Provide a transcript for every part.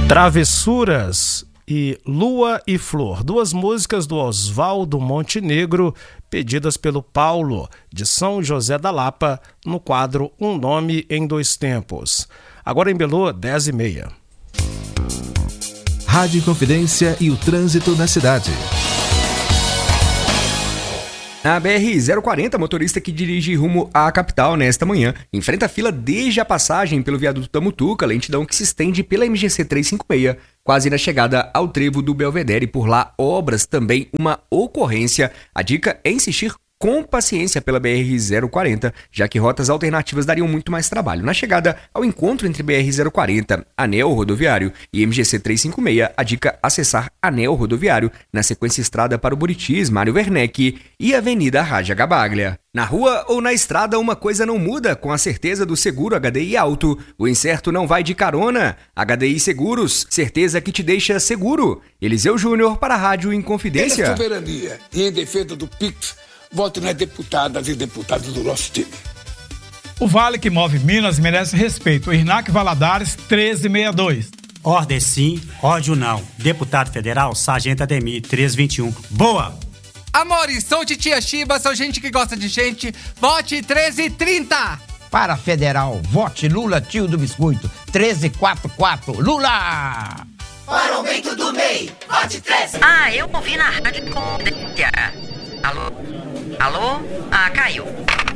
Travessuras e Lua e Flor, duas músicas do Oswaldo Montenegro, pedidas pelo Paulo, de São José da Lapa, no quadro Um Nome em Dois Tempos. Agora em Belu, 10h30. Rádio Inconfidência e o trânsito na cidade. Na BR-040, motorista que dirige rumo à capital nesta manhã enfrenta fila desde a passagem pelo viaduto da Mutuca, lentidão que se estende pela MGC 356, quase na chegada ao trevo do Belvedere. Por lá, obras, também uma ocorrência. A dica é insistir com paciência pela BR-040, já que rotas alternativas dariam muito mais trabalho. Na chegada ao encontro entre BR-040, Anel Rodoviário e MGC 356, a dica é acessar Anel Rodoviário, na sequência estrada para o Buritis, Mário Werneck e Avenida Raja Gabaglia. Na rua ou na estrada, uma coisa não muda. Com a certeza do seguro HDI Auto, o incerto não vai de carona. HDI Seguros, certeza que te deixa seguro. Eliseu Júnior para a Rádio Inconfidência. É soberania e em defesa do PIX, vote nas deputadas e deputados do nosso time. O Vale que move Minas merece respeito. Irnac Valadares, 1362. Ordem sim, ódio não. Deputado federal, Sargento Ademir, 1321. Boa! Amores, sou titia Chiba, sou gente que gosta de gente. Vote 1330. Para federal, vote Lula, tio do biscoito, 1344. Lula! Para o aumento do MEI, vote 13. Eu ouvi na Rádio Inconfidência. Alô? Alô? Caiu.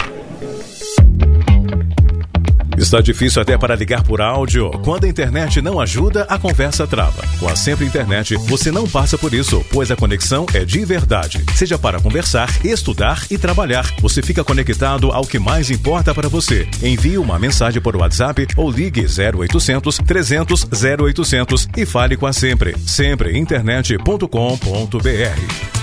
Está difícil até para ligar por áudio? Quando a internet não ajuda, a conversa trava. Com a Sempre Internet, você não passa por isso, pois a conexão é de verdade. Seja para conversar, estudar e trabalhar, você fica conectado ao que mais importa para você. Envie uma mensagem por WhatsApp ou ligue 0800 300 0800 e fale com a Sempre. Sempreinternet.com.br.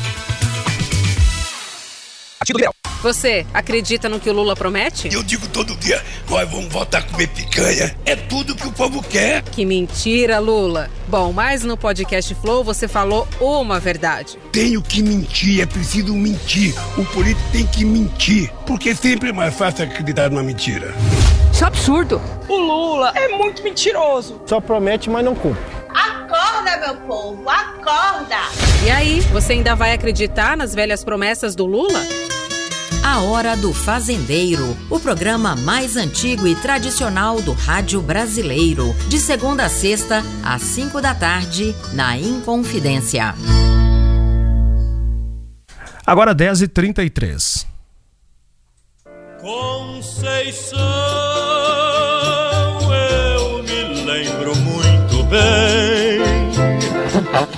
Você acredita no que o Lula promete? Eu digo todo dia, nós vamos voltar a comer picanha. É tudo que o povo quer. Que mentira, Lula. Bom, mas no podcast Flow você falou uma verdade. Tenho que mentir, é preciso mentir. O político tem que mentir, porque sempre é mais fácil acreditar numa mentira. Isso é absurdo. O Lula é muito mentiroso. Só promete, mas não cumpre. Acorda, meu povo, acorda! E aí, você ainda vai acreditar nas velhas promessas do Lula? A Hora do Fazendeiro, o programa mais antigo e tradicional do rádio brasileiro. De segunda a sexta, às 5 da tarde, na Inconfidência. Agora 10h33. Conceição